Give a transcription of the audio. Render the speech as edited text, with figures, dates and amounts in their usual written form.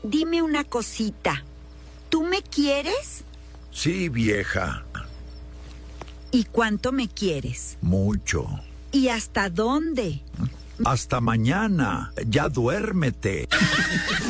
Dime una cosita. ¿Tú me quieres? Sí, vieja. ¿Y cuánto me quieres? Mucho. ¿Y hasta dónde? Hasta mañana. Ya duérmete.